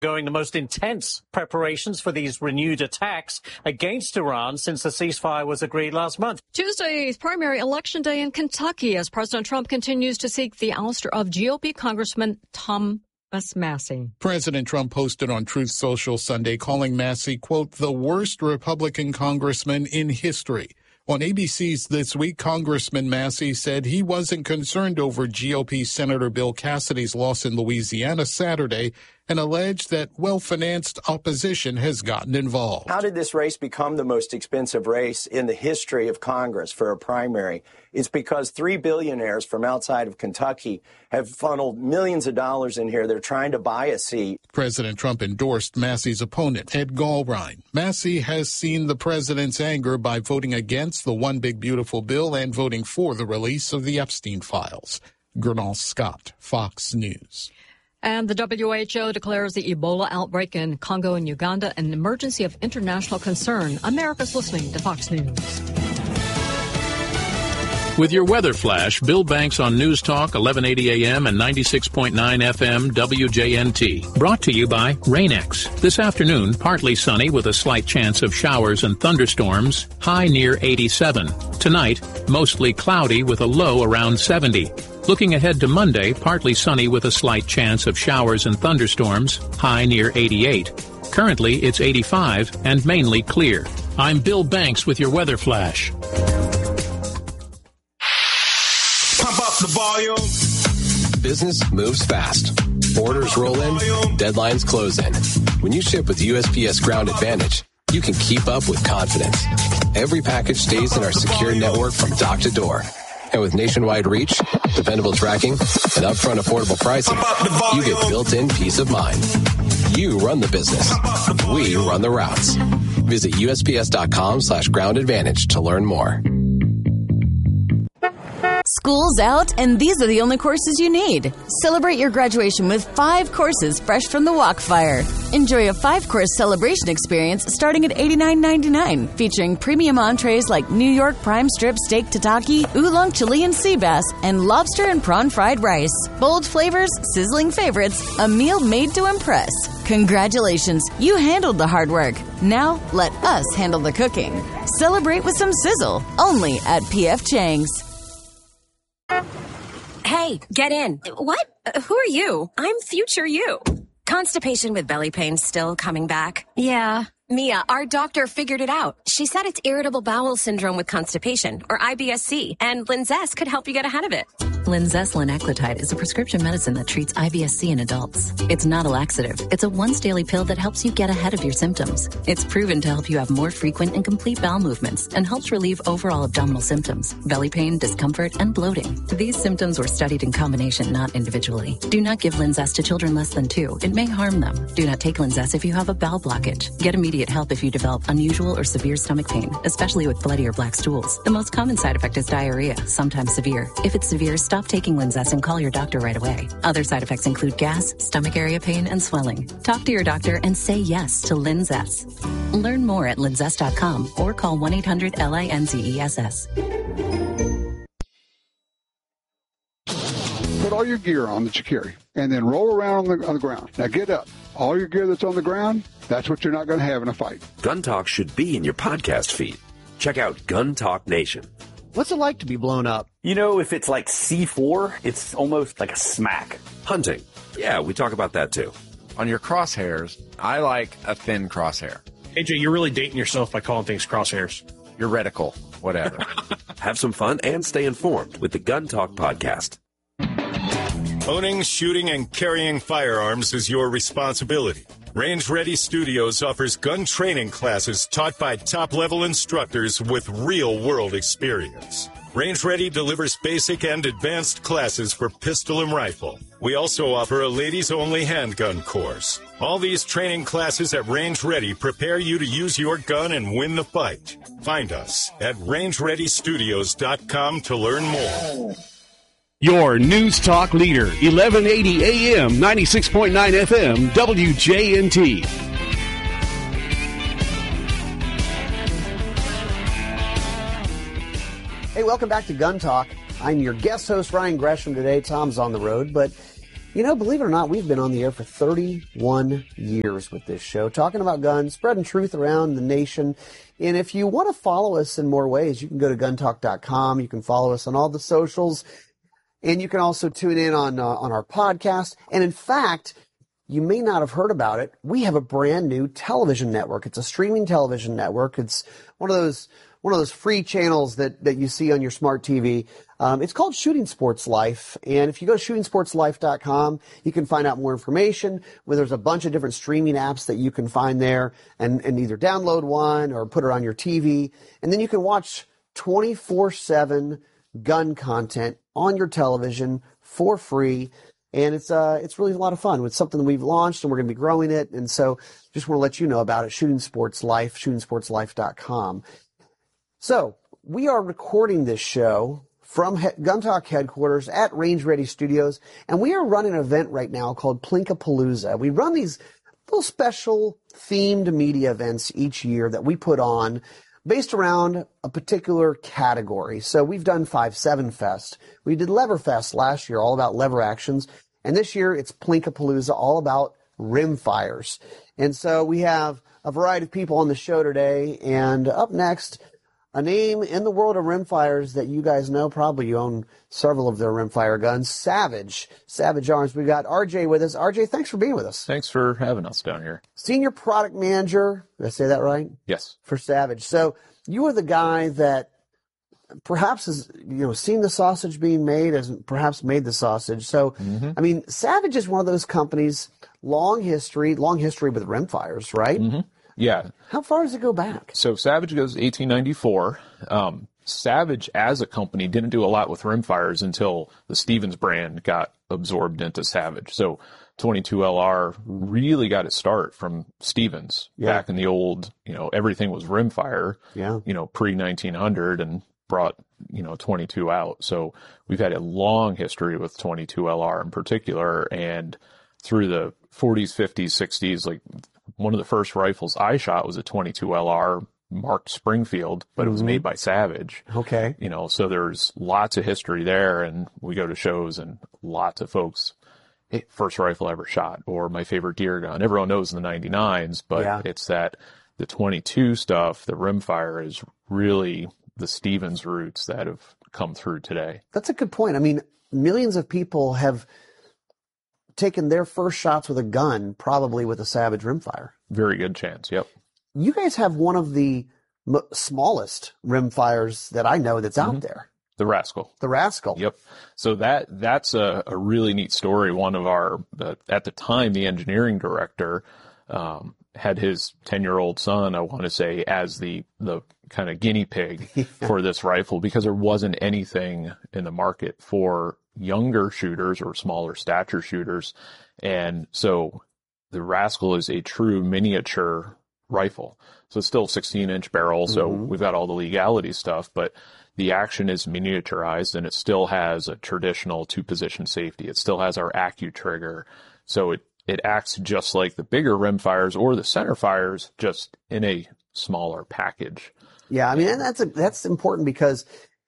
Going the most intense preparations for these renewed attacks against Iran since the ceasefire was agreed last month. Tuesday's primary election day in Kentucky as President Trump continues to seek the ouster of GOP Congressman Thomas Massie. President Trump posted on Truth Social Sunday calling Massie, quote, the worst Republican congressman in history. On ABC's This Week, Congressman Massie said he wasn't concerned over GOP Senator Bill Cassidy's loss in Louisiana Saturday and alleged that well-financed opposition has gotten involved. How did this race become the most expensive race in the history of Congress for a primary? It's because 3 billionaires from outside of Kentucky have funneled millions of dollars in here. They're trying to buy a seat. President Trump endorsed Massie's opponent, Ed Gallrein. Massie has seen the president's anger by voting against the One Big Beautiful Bill and voting for the release of the Epstein files. Gernal Scott, Fox News. And the WHO declares the Ebola outbreak in Congo and Uganda an emergency of international concern. America's listening to Fox News. With your weather flash, Bill Banks on News Talk 1180 AM and 96.9 FM WJNT. Brought to you by Rain-X. This afternoon, partly sunny with a slight chance of showers and thunderstorms, high near 87. Tonight, mostly cloudy with a low around 70. Looking ahead to Monday, partly sunny with a slight chance of showers and thunderstorms, high near 88. Currently, it's 85 and mainly clear. I'm Bill Banks with your weather flash. Pump up the volume. Business moves fast. Orders roll in, deadlines close in. When you ship with USPS Ground Advantage, you can keep up with confidence. Every package stays in our secure network from dock to door. And with nationwide reach, dependable tracking, and upfront affordable pricing, you get built-in peace of mind. You run the business. We run the routes. Visit USPS.com/Ground Advantage to learn more. School's out, and these are the only courses you need. Celebrate your graduation with 5 courses fresh from the Walkfire. Enjoy a 5-course celebration experience starting at $89.99, featuring premium entrees like New York prime strip steak tataki, oolong Chilean sea bass, and lobster and prawn fried rice. Bold flavors, sizzling favorites, a meal made to impress. Congratulations, you handled the hard work. Now, let us handle the cooking. Celebrate with some sizzle, only at P.F. Chang's. Hey, get in. What? Who are you? I'm future you. Constipation with belly pain still coming back? Yeah. Mia, our doctor figured it out. She said it's irritable bowel syndrome with constipation, or IBS-C, and Linzess could help you get ahead of it. Linzess linaclotide is a prescription medicine that treats IBS-C in adults. It's not a laxative. It's a once-daily pill that helps you get ahead of your symptoms. It's proven to help you have more frequent and complete bowel movements and helps relieve overall abdominal symptoms, belly pain, discomfort, and bloating. These symptoms were studied in combination, not individually. Do not give Linzess to children less than 2. It may harm them. Do not take Linzess if you have a bowel blockage. Get immediate help if you develop unusual or severe stomach pain, especially with bloody or black stools. The most common side effect is diarrhea, sometimes severe. If it's severe, stop taking Linzess and call your doctor right away. Other side effects include gas, stomach area pain, and swelling. Talk to your doctor and say yes to Linzess. Learn more at linzess.com or call 1-800-LINZESS. Put all your gear on that you carry and then roll around on the ground. Now get up. All your gear that's on the ground, that's what you're not going to have in a fight. Gun Talk should be in your podcast feed. Check out Gun Talk Nation. What's it like to be blown up? You know, if it's like C4, it's almost like a smack. Hunting. Yeah, we talk about that too. On your crosshairs, I like a thin crosshair. AJ, you're really dating yourself by calling things crosshairs. Your reticle, whatever. Have some fun and stay informed with the Gun Talk podcast. Owning, shooting, and carrying firearms is your responsibility. Range Ready Studios offers gun training classes taught by top-level instructors with real-world experience. Range Ready delivers basic and advanced classes for pistol and rifle. We also offer a ladies-only handgun course. All these training classes at Range Ready prepare you to use your gun and win the fight. Find us at rangereadystudios.com to learn more. Your News Talk leader, 1180 AM, 96.9 FM, WJNT. Hey, welcome back to Gun Talk. I'm your guest host, Ryan Gresham. Today, Tom's on the road, but You know, believe it or not, we've been on the air for 31 years with this show, talking about guns, spreading truth around the nation. And if you want to follow us in more ways, you can go to guntalk.com. You can follow us on all the socials. And you can also tune in on our podcast. And in fact, you may not have heard about it. We have a brand new television network. It's a streaming television network. It's one of those free channels that you see on your smart TV. It's called Shooting Sports Life. And if you go to shootingsportslife.com, you can find out more information. Where there's a bunch of different streaming apps that you can find there and either download one or put it on your TV. And then you can watch 24/7 gun content on your television for free. And it's really a lot of fun. It's something that we've launched, and we're going to be growing it. And so just want to let you know about it, Shooting Sports Life, shootingsportslife.com. So we are recording this show from Gun Talk headquarters at Range Ready Studios, and we are running an event right now called Plinkapalooza. We run these little special themed media events each year that we put on based around a particular category. So we've done 5.7 Fest. We did Lever Fest last year, all about lever actions. And this year it's Plinkapalooza, all about rimfires. And so we have a variety of people on the show today. And up next, a name in the world of rimfires that you guys know. Probably you own several of their rimfire guns. Savage Arms. We got RJ with us. RJ, thanks for being with us. Thanks for having us down here. Senior Product Manager. Did I say that right? Yes. For Savage. So you are the guy that perhaps has, seen the sausage being made, has perhaps made the sausage. So, I mean, Savage is one of those companies, long history with rimfires, right? Mm-hmm. Yeah. How far does it go back? So Savage goes 1894. Savage as a company didn't do a lot with rimfires until the Stevens brand got absorbed into Savage. So 22LR really got its start from Stevens back in the old, everything was rimfire, pre-1900 and brought, 22 out. So we've had a long history with 22LR in particular. And through the 40s, 50s, 60s, like one of the first rifles I shot was a 22LR marked Springfield, but it was made by Savage. Okay. So there's lots of history there, and we go to shows and lots of folks, hey, first rifle I ever shot, or my favorite deer gun. Everyone knows the 99s, but it's that the 22 stuff, the rimfire is really the Stevens roots that have come through today. That's a good point. I mean, millions of people have taken their first shots with a gun, probably with a Savage rimfire. Very good chance, yep. You guys have one of the smallest rimfires that I know that's out there. The Rascal. The Rascal. Yep. So that's a really neat story. One of our, at the time, the engineering director had his 10-year-old son, I want to say, as the kind of guinea pig for this rifle, because there wasn't anything in the market for younger shooters or smaller stature shooters. And so the Rascal is a true miniature rifle. So it's still 16-inch barrel. So we've got all the legality stuff, but the action is miniaturized, and it still has a traditional 2-position safety. It still has our AccuTrigger. So it acts just like the bigger rimfires or the centerfires, just in a smaller package. Yeah, I mean, and that's important because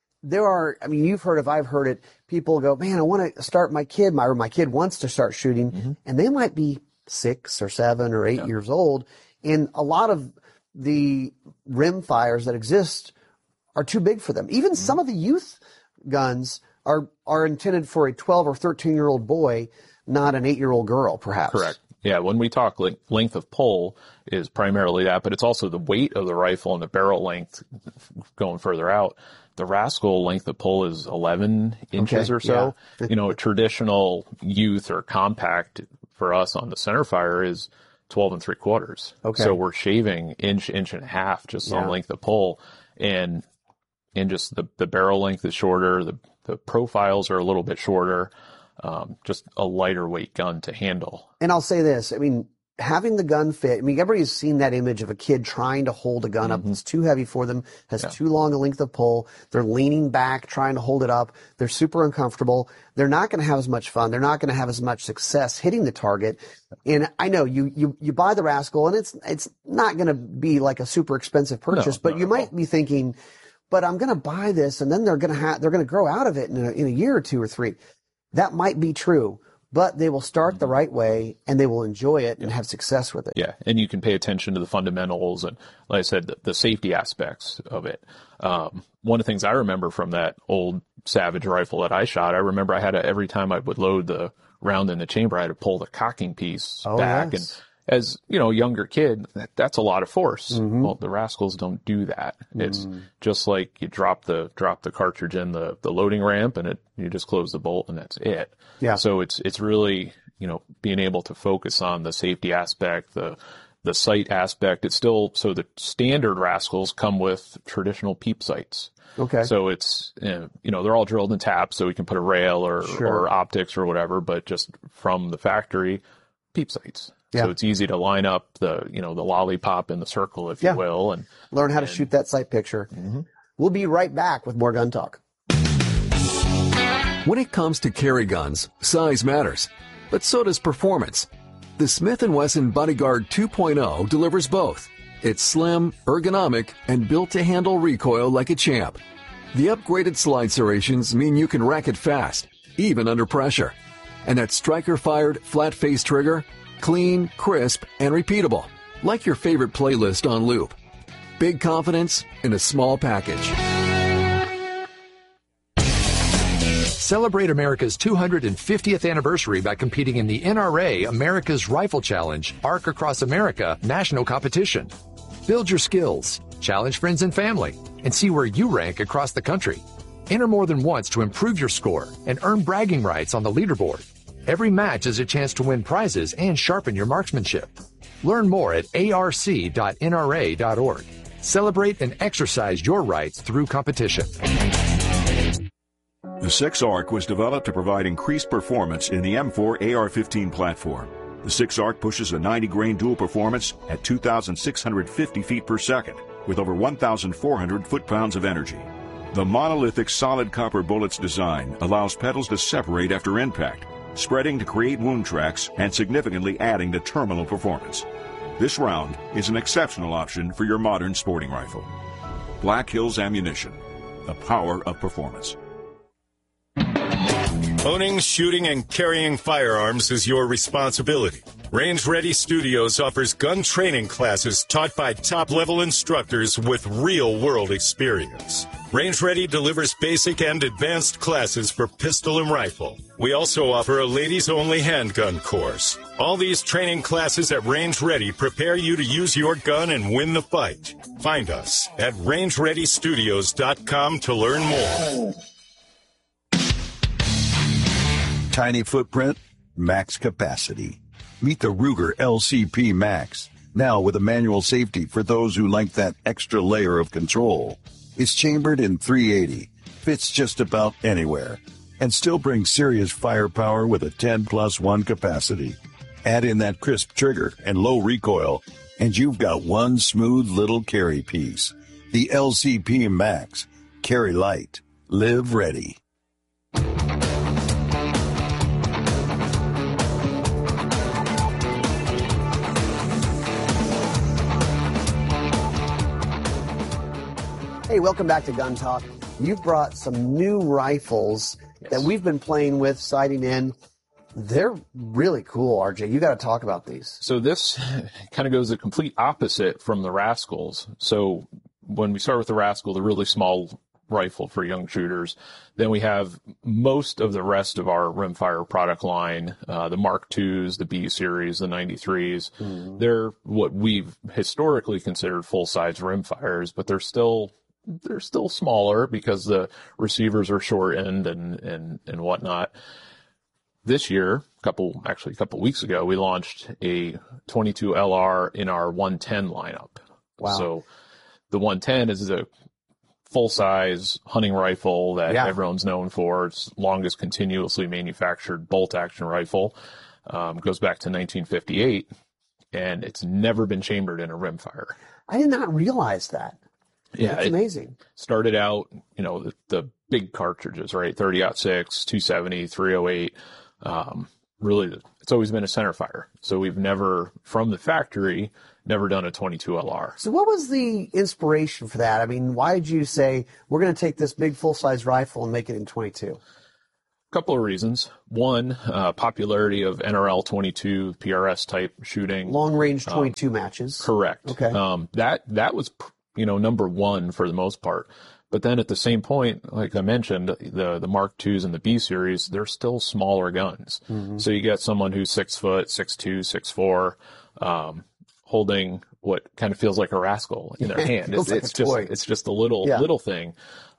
you've heard it, I've heard it. People go, man, I want to start my kid wants to start shooting, and they might be 6 or 7 or 8 years old. And a lot of the rimfires that exist are too big for them. Even some of the youth guns are intended for a 12 or 13-year-old boy, not an 8-year-old girl, perhaps. Correct. Yeah, when we talk length of pull is primarily that, but it's also the weight of the rifle and the barrel length going further out. The Rascal length of pull is 11 inches or so. Yeah. A traditional youth or compact for us on the centerfire is 12 3/4. Okay. So we're shaving inch and a half just on length of pull, and just the barrel length is shorter. The profiles are a little bit shorter. Just a lighter weight gun to handle. And I'll say this, I mean, having the gun fit, everybody's seen that image of a kid trying to hold a gun up that's too heavy for them, has too long a length of pull. They're leaning back, trying to hold it up. They're super uncomfortable. They're not going to have as much fun. They're not going to have as much success hitting the target. And I know you buy the Rascal, and it's not going to be like a super expensive purchase, but you might be thinking, but I'm going to buy this, and then they're going to grow out of it in a year or 2 or 3. That might be true, but they will start the right way and they will enjoy it and have success with it. Yeah, and you can pay attention to the fundamentals and, like I said, the safety aspects of it. One of the things I remember from that old Savage rifle that I shot, I remember I had every time I would load the round in the chamber, I had to pull the cocking piece back. Yes. And as, you know, a younger kid, that's a lot of force. Well, the Rascals don't do that. It's just like you drop the cartridge in the loading ramp and you just close the bolt and that's it. Yeah. So it's really, you know, being able to focus on the safety aspect, the sight aspect. It's still, so the standard Rascals come with traditional peep sights. Okay. So it's, you know, they're all drilled and tapped so we can put a rail or optics or whatever, but just from the factory, peep sights. Yeah. So it's easy to line up the lollipop in the circle, if you will. And learn how to shoot that sight picture. We'll be right back with more Gun Talk. When it comes to carry guns, size matters, but so does performance. The Smith & Wesson Bodyguard 2.0 delivers both. It's slim, ergonomic, and built to handle recoil like a champ. The upgraded slide serrations mean you can rack it fast, even under pressure. And that striker-fired, flat-face trigger, clean, crisp, and repeatable, like your favorite playlist on loop. Big confidence in a small package. Celebrate America's 250th anniversary by competing in the NRA America's Rifle Challenge Arc Across America national competition. Build your skills, challenge friends and family, and see where you rank across the country. Enter more than once to improve your score and earn bragging rights on the leaderboard. Every match is a chance to win prizes and sharpen your marksmanship. Learn more at arc.nra.org. Celebrate and exercise your rights through competition. The 6-ARC was developed to provide increased performance in the M4 AR-15 platform. The 6-ARC pushes a 90-grain dual performance at 2,650 feet per second with over 1,400 foot-pounds of energy. The monolithic solid copper bullet's design allows petals to separate after impact, spreading to create wound tracks and significantly adding to terminal performance. This round is an exceptional option for your modern sporting rifle. Black Hills Ammunition, the power of performance. Owning, shooting, and carrying firearms is your responsibility. Range Ready Studios offers gun training classes taught by top-level instructors with real-world experience. Range Ready delivers basic and advanced classes for pistol and rifle. We also offer a ladies-only handgun course. All these training classes at Range Ready prepare you to use your gun and win the fight. Find us at rangereadystudios.com to learn more. Tiny footprint, max capacity. Meet the Ruger LCP Max, now with a manual safety for those who like that extra layer of control. It's chambered in .380, fits just about anywhere, and still brings serious firepower with a 10+1 capacity. Add in that crisp trigger and low recoil, and you've got one smooth little carry piece. The LCP Max. Carry light. Live ready. Hey, welcome back to Gun Talk. You've brought some new rifles that we've been playing with, sighting in. They're really cool, RJ. You got to talk about these. So this kind of goes the complete opposite from the Rascals. So when we start with the Rascal, the really small rifle for young shooters, then we have most of the rest of our rimfire product line, the Mark IIs, the B series, the 93s. They're what we've historically considered full-size rimfires, but they're still smaller because the receivers are shortened and whatnot. This year, a couple weeks ago, we launched a 22 LR in our 110 lineup. Wow. So the 110 is a full-size hunting rifle that everyone's known for. It's longest continuously manufactured bolt-action rifle. Goes back to 1958, and it's never been chambered in a rimfire. I did not realize that. Yeah, it's amazing. Started out, the big cartridges, right? 30-06, 270, 308. Really, it's always been a centerfire. So we've never, from the factory, never done a 22 LR. So what was the inspiration for that? I mean, why did you say, we're going to take this big full-size rifle and make it in 22? couple of reasons. One, popularity of NRL 22 PRS type shooting. Long range 22 matches. Correct. Okay. That was, number one for the most part. But then at the same point, like I mentioned, the Mark IIs and the B series, they're still smaller guns. Mm-hmm. So you get someone who's 6 foot, 6'2", 6'4", holding what kind of feels like a rascal in their hand. It's just a little thing.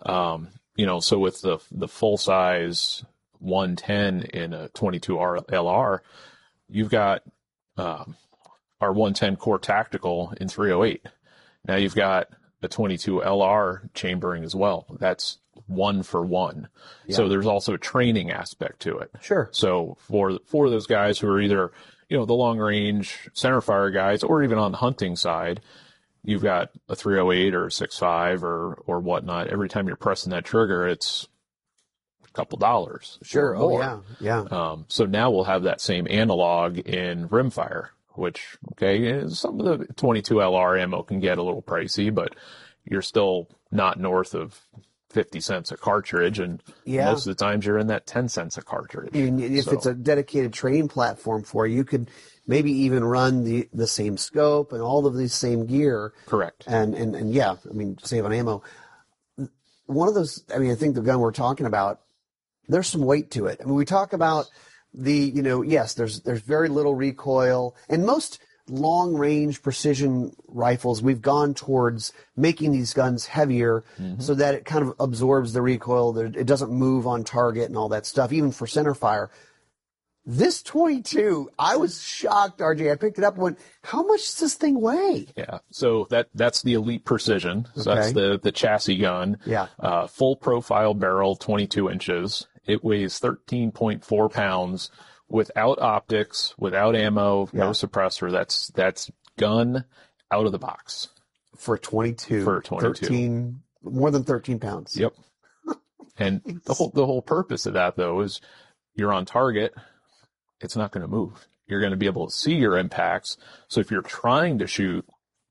So with the full size 110 in a 22 LR, you've got our 110 Core Tactical in 308. Now you've got a 22 LR chambering as well. That's 1-for-1. Yeah. So there's also a training aspect to it. Sure. So for those guys who are either, the long range centerfire guys, or even on the hunting side, you've got a 308 or 6.5 or whatnot. Every time you're pressing that trigger, it's a couple dollars. Sure. Oh, yeah. So now we'll have that same analog in rimfire, which, some of the 22 LR ammo can get a little pricey, but you're still not north of 50 cents a cartridge, and most of the times you're in that 10 cents a cartridge. If it's a dedicated training platform for you could maybe even run the same scope and all of the same gear. Correct. And save on ammo. One of those, I think the gun we're talking about, there's some weight to it. We talk about there's very little recoil, and most long-range precision rifles, we've gone towards making these guns heavier so that it kind of absorbs the recoil, that it doesn't move on target and all that stuff, even for centerfire. This 22, I was shocked, RJ. I picked it up and went, how much does this thing weigh? Yeah, so that's the Elite Precision. So that's the chassis gun. Yeah. Full profile barrel, 22 inches. It weighs 13.4 pounds without optics, without ammo, no suppressor. That's gun out of the box. For 22. 13, more than 13 pounds. Yep. And the whole purpose of that, though, is you're on target. It's not going to move. You're going to be able to see your impacts. So if you're trying to shoot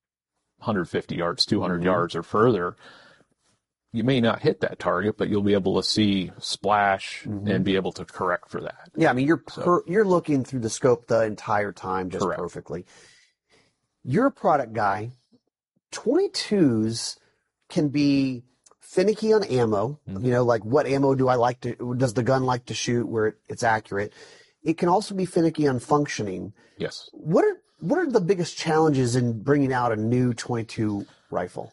150 yards, 200 yards or further, you may not hit that target, but you'll be able to see splash and be able to correct for that. Yeah, you're looking through the scope the entire time just perfectly. You're a product guy. 22s can be finicky on ammo. Like what ammo does the gun like to shoot where it's accurate? It can also be finicky on functioning. Yes. What are the biggest challenges in bringing out a new 22 rifle?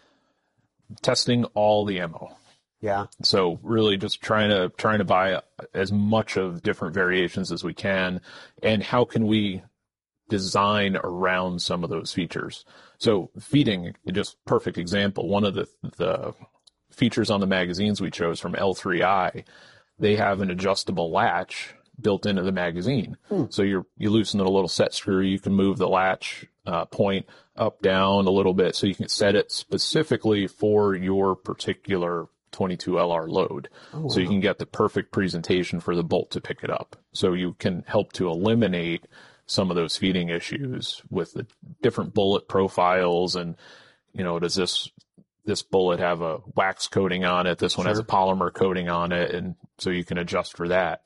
Testing all the ammo. Yeah. So really just trying to buy as much of different variations as we can, and how can we design around some of those features. So feeding, just perfect example. One of the features on the magazines we chose from L3I, they have an adjustable latch built into the magazine. So you loosen a little set screw, you can move the latch point up, down a little bit, so you can set it specifically for your particular 22 LR load. So you can get the perfect presentation for the bolt to pick it up. So you can help to eliminate some of those feeding issues with the different bullet profiles, and does this bullet have a wax coating on it? This one has a polymer coating on it, and so you can adjust for that.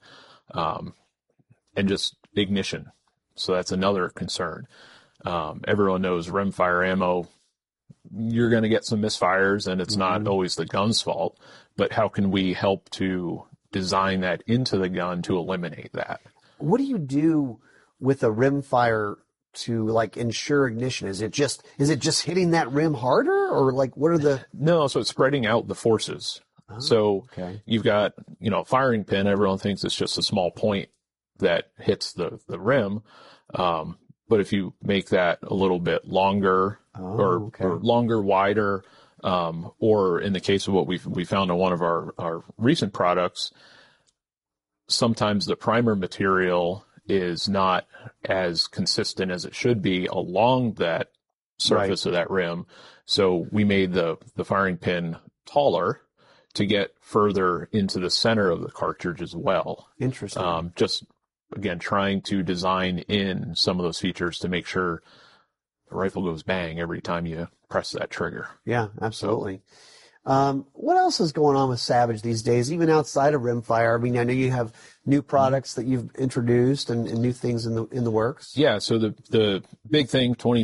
And just ignition. So that's another concern. Everyone knows rimfire ammo, you're going to get some misfires, and it's not always the gun's fault, but how can we help to design that into the gun to eliminate that? What do you do with a rimfire to ensure ignition? Is it just hitting that rim harder, or what are the... No, so it's spreading out the forces. So you've got, firing pin, everyone thinks it's just a small point that hits the rim. But if you make that a little bit longer or longer, wider, or in the case of what we found in one of our recent products, sometimes the primer material is not as consistent as it should be along that surface of that rim. So we made the firing pin taller to get further into the center of the cartridge as well. Interesting. Just, again, trying to design in some of those features to make sure the rifle goes bang every time you press that trigger. Yeah, absolutely. What else is going on with Savage these days, even outside of Rimfire? I mean, I know you have new products that you've introduced and new things in the works. Yeah, so the big thing,